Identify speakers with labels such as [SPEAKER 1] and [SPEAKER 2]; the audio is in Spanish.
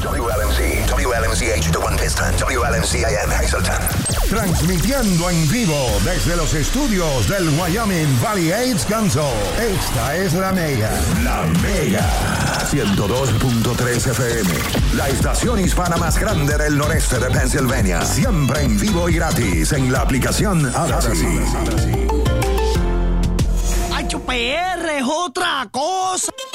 [SPEAKER 1] WLMC, WLMCH, The One Piston, WLMCIM, Hazleton.
[SPEAKER 2] Transmitiendo en vivo desde los estudios del Wyoming Valley AIDS Council. Esta es La Mega. La Mega. 102.3 FM. La estación hispana más grande del noreste de Pennsylvania. Siempre en vivo y gratis en la aplicación Audacy.
[SPEAKER 3] ¡Ay, PR es otra cosa!